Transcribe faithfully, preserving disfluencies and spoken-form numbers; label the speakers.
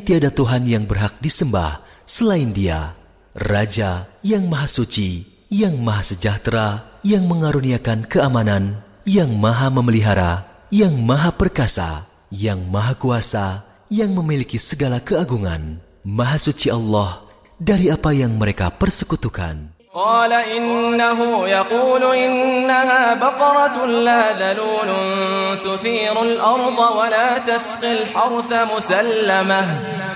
Speaker 1: Tiada Tuhan yang berhak disembah selain Dia, Raja yang Maha Suci, yang Maha Sejahtera, yang mengaruniakan keamanan, yang Maha Memelihara, yang Maha Perkasa, yang Maha Kuasa, yang memiliki segala keagungan. Maha Suci Allah dari apa yang mereka persekutukan.
Speaker 2: قال إنه يقول إنها بقرة لا ذلول تثير الأرض ولا تسقي الحرث مسلمة